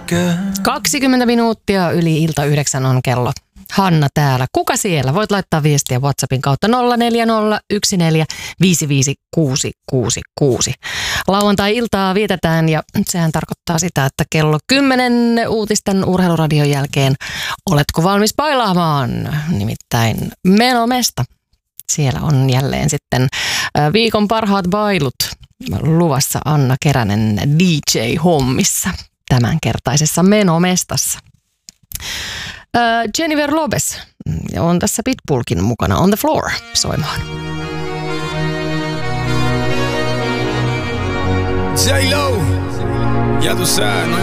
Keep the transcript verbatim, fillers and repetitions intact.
kaksikymmentä minuuttia yli ilta yhdeksän on kello. Hanna täällä. Kuka siellä? Voit laittaa viestiä WhatsAppin kautta nolla neljä nolla yksi neljä viisi viisi kuusi kuusi kuusi. Lauantai-iltaa vietetään ja sehän tarkoittaa sitä, että kello kymmenen uutisten urheiluradion jälkeen oletko valmis bailaamaan? Nimittäin Menomesta. Siellä on jälleen sitten viikon parhaat bailut luvassa Anna Keränen D J-hommissa tämänkertaisessa Menomestassa. Jennifer Lopez on tässä Pitbullkin mukana On the Floor soimaan. J-Lo, ya tú sabes, no